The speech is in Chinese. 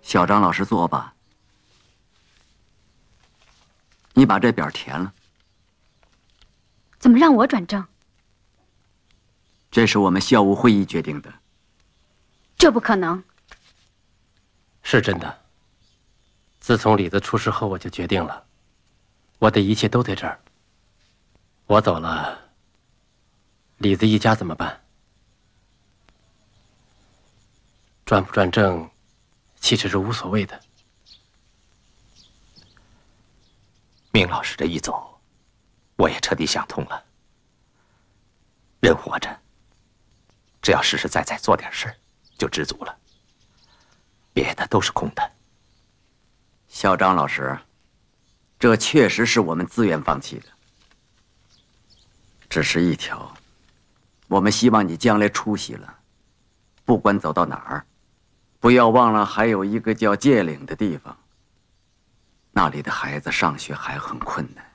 小张老师坐吧。你把这表填了。 怎么让我转正？ 这是我们校务会议决定的。 这不可能。 是真的。自从李子出事后，我就决定了，我的一切都在这儿。我走了，李子一家怎么办？转不转正，其实是无所谓的。 明老师这一走，我也彻底想通了。人活着，只要实实在在做点事儿，就知足了，别的都是空的。 小张老师，这确实是我们自愿放弃的。只是一条，我们希望你将来出息了，不管走到哪儿，不要忘了还有一个叫界岭的地方，那里的孩子上学还很困难。